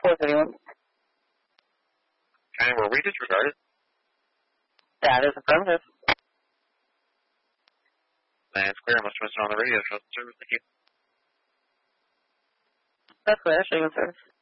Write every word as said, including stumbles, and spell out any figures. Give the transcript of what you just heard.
four thirty-one. Okay, were we disregarded? That is affirmative. That's clear. I must have missed it on the radio. Trust service. Thank you. That's clear. Showing service.